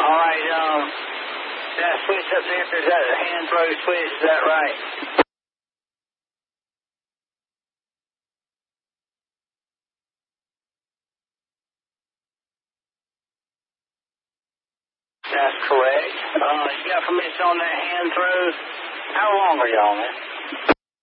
All right, that switch up there, is that a hand throw switch? Is that right? That's correct. You got permission on that hand throw? How long are y'all, man?